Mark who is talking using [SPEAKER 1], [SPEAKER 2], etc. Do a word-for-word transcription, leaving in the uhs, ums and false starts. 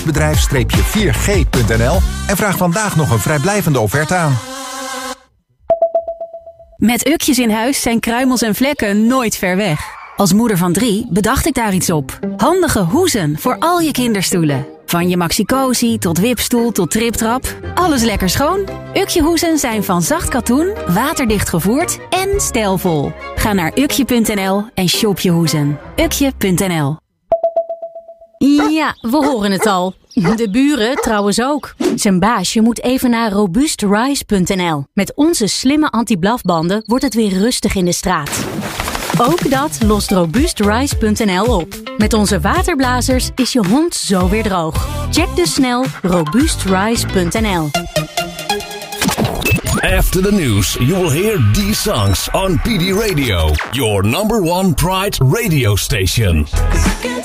[SPEAKER 1] bedrijf vier g punt n l en vraag vandaag nog een vrijblijvende offerte aan.
[SPEAKER 2] Met Ukjes in huis zijn kruimels en vlekken nooit ver weg. Als moeder van drie bedacht ik daar iets op. Handige hoezen voor al je kinderstoelen. Van je Maxi-Cosi tot wipstoel tot triptrap. Alles lekker schoon. Ukje hoezen zijn van zacht katoen, waterdicht gevoerd en stijlvol. Ga naar ukje punt n l en shop je hoezen. ukje punt n l.
[SPEAKER 3] Ja, we horen het al. De buren trouwens ook. Zijn baasje moet even naar robuust rise punt n l. Met onze slimme anti-blafbanden wordt het weer rustig in de straat. Ook dat lost robuust rise punt n l op. Met onze waterblazers is je hond zo weer droog. Check dus snel robuust rise punt n l.
[SPEAKER 4] After the news, you will hear these songs on P D Radio, your number one Pride radio station.